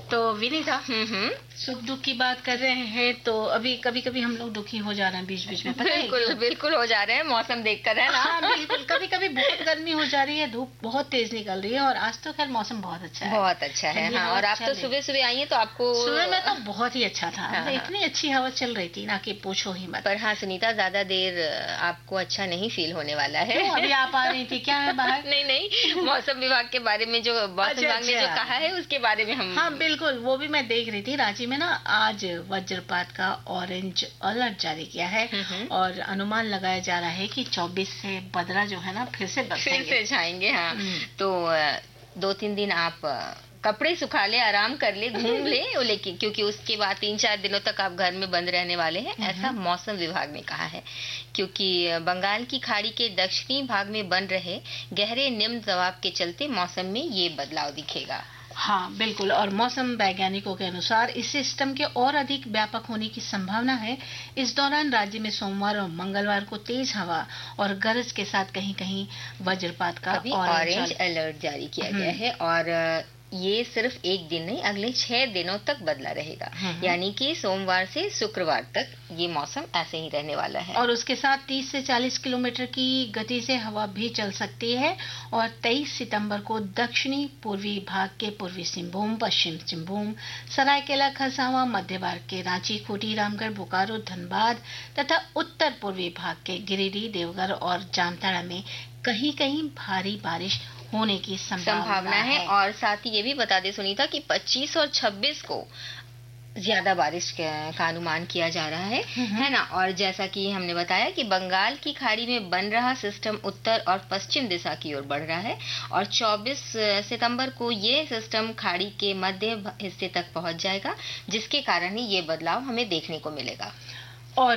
तो विनीता, सुख दुख की बात कर रहे हैं तो अभी कभी कभी हम लोग दुखी हो जा रहे हैं बीच बीच में, पता है? बिल्कुल बिल्कुल हो जा रहे हैं, मौसम देखकर, है ना? हाँ बिल्कुल, कभी कभी बहुत गर्मी हो जा रही है, धूप बहुत तेज निकल रही है, और आज तो खैर मौसम बहुत अच्छा है, बहुत अच्छा है। हाँ, और आप तो सुबह सुबह आई हैं तो आपको सुबह में तो बहुत ही अच्छा था। हाँ, इतनी अच्छी हवा चल रही थी ना कि पूछो ही मत। पर हाँ सुनीता, ज्यादा देर आपको अच्छा नहीं फील होने वाला है। अभी आप आ रही थी क्या है बाहर? नहीं, मौसम विभाग के बारे में जो मौसम विभाग ने जो कहा है उसके बारे में हम, हाँ बिल्कुल, वो भी मैं देख रही थी। रांची में ना आज वज्रपात का ऑरेंज अलर्ट जारी किया है, और अनुमान लगाया जा रहा है कि 24 से बदरा जो है ना फिर से छाएंगे। हाँ, तो 2-3 दिन आप कपड़े सुखा ले, आराम कर ले, घूम ले, लेकिन क्योंकि उसके बाद 3-4 दिनों तक आप घर में बंद रहने वाले हैं, ऐसा मौसम विभाग ने कहा है। क्योंकि बंगाल की खाड़ी के दक्षिणी भाग में बन रहे गहरे निम्न दबाव के चलते मौसम में ये बदलाव दिखेगा। हाँ बिल्कुल, और मौसम वैज्ञानिकों के अनुसार इस सिस्टम के और अधिक व्यापक होने की संभावना है। इस दौरान राज्य में सोमवार और मंगलवार को तेज हवा और गरज के साथ कहीं कहीं वज्रपात का ऑरेंज अलर्ट जारी किया गया है। और ये सिर्फ एक दिन नहीं, अगले 6 दिनों तक बदला रहेगा, यानी कि सोमवार से शुक्रवार तक ये मौसम ऐसे ही रहने वाला है। और उसके साथ 30 से 40 किलोमीटर की गति से हवा भी चल सकती है। और 23 सितंबर को दक्षिणी पूर्वी भाग के पूर्वी सिंहभूम, पश्चिम सिंहभूम, सरायकेला खरसावां, मध्य भाग के रांची, खूंटी, रामगढ़, बोकारो, धनबाद तथा उत्तर पूर्वी भाग के गिरिडीह, देवघर और जामताड़ा में कहीं कहीं भारी बारिश होने की संभावना है। और साथ ही ये भी बता दे सुनीता कि 25 और 26 को ज्यादा बारिश का अनुमान किया जा रहा है ना? और जैसा कि हमने बताया कि बंगाल की खाड़ी में बन रहा सिस्टम उत्तर और पश्चिम दिशा की ओर बढ़ रहा है, और 24 सितंबर को ये सिस्टम खाड़ी के मध्य हिस्से तक पहुंच जाएगा, जिसके कारण ही ये बदलाव हमें देखने को मिलेगा। और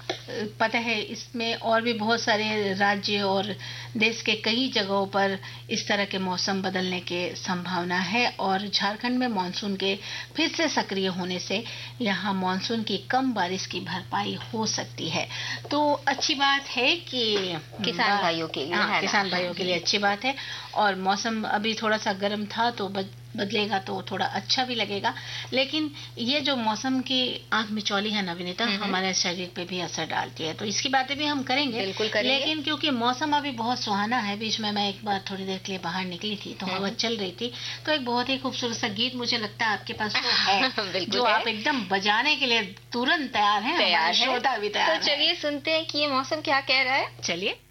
पता है, इसमें और भी बहुत सारे राज्य और देश के कई जगहों पर इस तरह के मौसम बदलने के संभावना है। और झारखंड में मानसून के फिर से सक्रिय होने से यहाँ मानसून की कम बारिश की भरपाई हो सकती है। तो अच्छी बात है कि किसान भाइयों के लिए, किसान भाइयों के लिए अच्छी बात है। और मौसम अभी थोड़ा सा गर्म था, तो बदलेगा तो थोड़ा अच्छा भी लगेगा। लेकिन ये जो मौसम की आंख मिचौली है ना विनीता, हमारे शरीर पे भी असर डालती है, तो इसकी बातें भी हम करेंगे। बिल्कुल करेंगे। लेकिन क्योंकि मौसम अभी बहुत सुहाना है, बीच में मैं एक बार थोड़ी देर के लिए बाहर निकली थी तो हवा चल रही थी, तो एक बहुत ही खूबसूरत सा गीत मुझे लगता है आपके पास है जो आप एकदम बजाने के लिए तुरंत तैयार हैं। तैयार है, श्रोता भी तैयार है। तो चलिए सुनते हैं कि ये मौसम क्या कह रहा है। चलिए।